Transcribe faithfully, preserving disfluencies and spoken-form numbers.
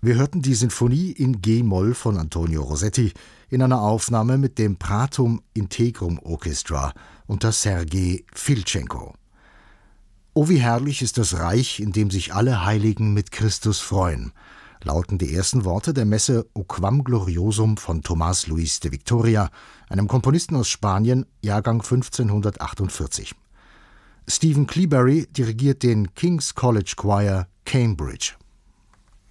Wir hörten die Sinfonie in G-Moll von Antonio Rossetti in einer Aufnahme mit dem Pratum Integrum Orchestra unter Sergei Filtschenko. »O wie herrlich ist das Reich, in dem sich alle Heiligen mit Christus freuen«, lauten die ersten Worte der Messe O Quam Gloriosum von Tomás Luis de Victoria, einem Komponisten aus Spanien, Jahrgang fünfzehnhundertachtundvierzig. Stephen Cleobury dirigiert den King's College Choir, Cambridge.